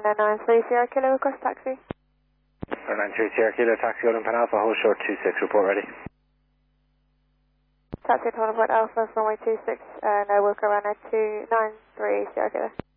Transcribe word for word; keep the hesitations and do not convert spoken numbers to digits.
Runway nine three Sierra Kilo, request taxi. nine three Sierra Kilo, taxi Golden Pan Alpha, hold short two six, report ready. Taxi at Hollywood Alpha, runway two six, uh, no worker runner two nine three Sierra Kilo.